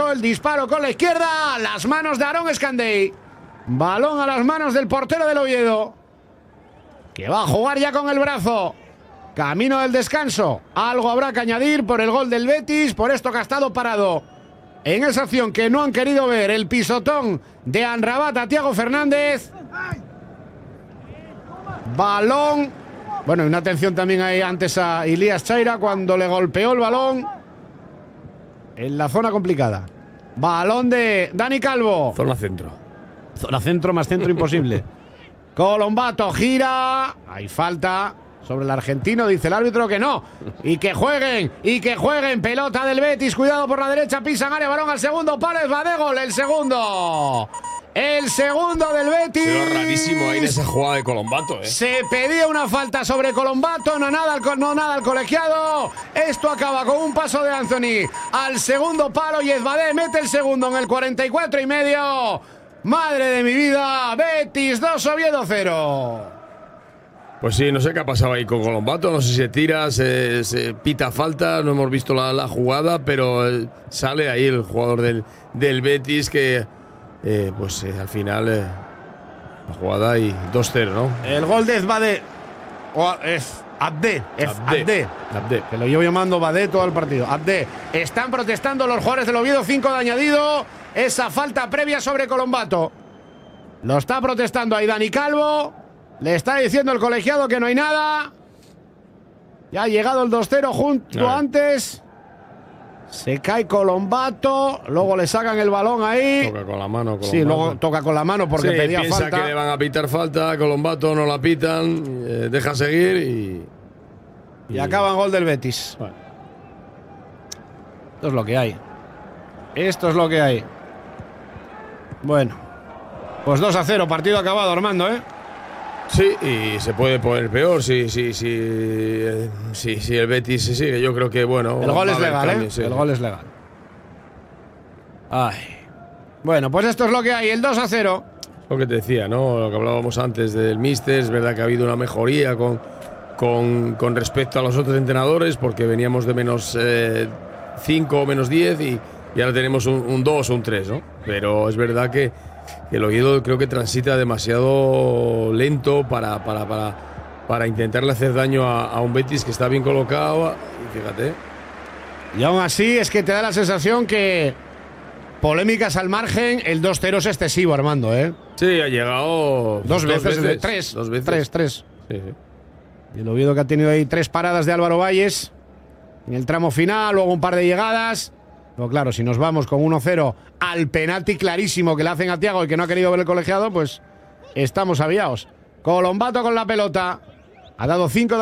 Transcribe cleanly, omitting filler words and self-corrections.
Colombato, el disparo con la izquierda, las manos de Aarón Escandey. Balón a las manos del portero del Oviedo, que va a jugar ya con el brazo. Camino del descanso. Algo habrá que añadir por el gol del Betis, por esto que ha estado parado en esa acción que no han querido ver. El pisotón de Amrabat a Thiago Fernández. Balón. Bueno, y una atención también ahí antes a Ilías Chaira cuando le golpeó el balón en la zona complicada. Balón de Dani Calvo. Zona centro. Zona centro más centro imposible. Colombato gira. Hay falta sobre el argentino, dice el árbitro que no. Y que jueguen. Pelota del Betis, cuidado por la derecha, pisan área, balón al segundo palo, es Badegol, el segundo. El segundo del Betis. Pero rarísimo ahí en esa jugada de Colombato, Se pedía una falta sobre Colombato, no nada al colegiado. Esto acaba con un paso de Anthony al segundo palo y Esbadé mete el segundo en el 44 y medio. Madre de mi vida, Betis 2, Oviedo 0. Pues sí, no sé qué ha pasado ahí con Colombato, no sé si se tira, se pita falta, no hemos visto la jugada, pero sale ahí el jugador del Betis que, al final, la jugada y 2-0, ¿no? El gol de Esbadé, es Abde, que lo llevo llamando Badé todo el partido. Abde. Están protestando los jugadores del Oviedo, 5 de añadido, esa falta previa sobre Colombato. Lo está protestando ahí Dani Calvo. Le está diciendo el colegiado que no hay nada. Ya ha llegado el 2-0 junto antes. Se cae Colombato. Luego le sacan el balón ahí. Toca con la mano. Colombato. Sí, luego toca con la mano porque pedía piensa falta. Que le van a pitar falta. Colombato no la pitan. Deja seguir y acaba en gol del Betis. Bueno. Esto es lo que hay. Esto es lo que hay. Bueno. Pues 2-0. Partido acabado, Armando, ¿eh? Sí, y se puede poner peor si el Betis se sigue. Yo creo que, bueno… El gol es legal, cambios, sí. El gol es legal. Ay. Bueno, pues esto es lo que hay, el 2-0. Lo que te decía, ¿no? Lo que hablábamos antes del míster. Es verdad que ha habido una mejoría con respecto a los otros entrenadores, porque veníamos de menos 5 o menos 10 y ahora tenemos un 2 o un 3, ¿no? Pero es verdad que el Oviedo creo que transita demasiado lento para intentarle hacer daño a un Betis que está bien colocado. Y fíjate. Y aún así es que te da la sensación que, polémicas al margen, el 2-0 es excesivo, Armando, ¿eh? Sí, ha llegado dos veces. Tres. Sí. Y el Oviedo que ha tenido ahí 3 paradas de Álvaro Valles en el tramo final, luego un par de llegadas. Pero claro, si nos vamos con 1-0 al penalti clarísimo que le hacen a Thiago y que no ha querido ver el colegiado, pues estamos aviados. Colombato con la pelota. Ha dado 5 de